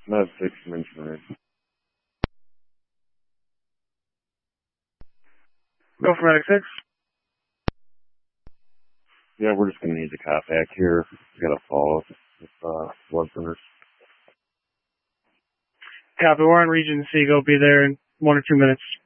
Med 6 mentioned. Go for Medic 6. Yeah, we're just going to need the cop back here. We got to follow with blood thinners. Copy, we're on Region C. Go be there in 1 or 2 minutes.